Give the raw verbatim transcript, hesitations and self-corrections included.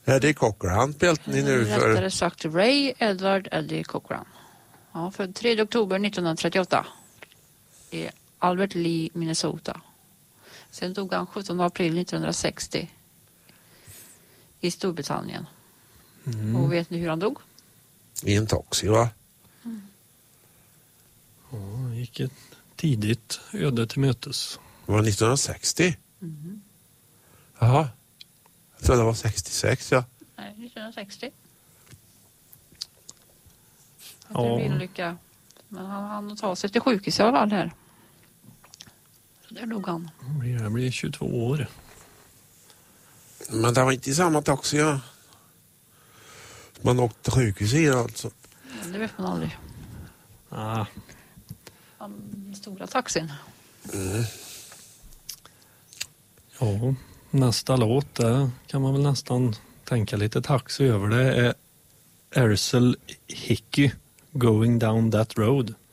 Eddie Cochran spelade ni nu för... Rättare sagt Ray Edward Eddie Cochran. Ja, för tredje oktober nittonhundratrettioåtta i Albert Lee, Minnesota. Sen dog han sjuttonde april nittonhundrasextio i Storbritannien. Mm. Och vet ni hur han dog? I en taxi, va? Mm. Ja, han gick ett tidigt öde till mötes. Det var nittonhundrasextio? Mm. Jaha. Jag tror det var sextiosex, ja. Nej, nittonhundrasextio. Ja. Det är en olycka. Men han hann ta sig till sjukhus i alla fall här. Så där dog han. Det blir tjugotvå år. Men det var inte i samma taxi, ja. Man åkte till sjukhus i alltså. Ja, det vet man aldrig. Ah. Den stora taxin. Mm. Ja, nästa låt där kan man väl nästan tänka lite taxi över. Det är Ersel Hickey, Going Down That Road.